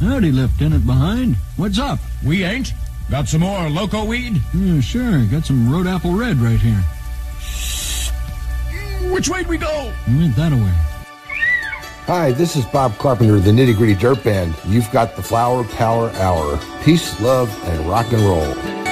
Howdy, Lieutenant Behind. What's up? We ain't. Got some more loco weed? Sure. Got some Road Apple Red right here. Which way'd we go? We went that way. Hi, this is Bob Carpenter of the Nitty Gritty Dirt Band. You've got the Flower Power Hour. Peace, love, and rock and roll.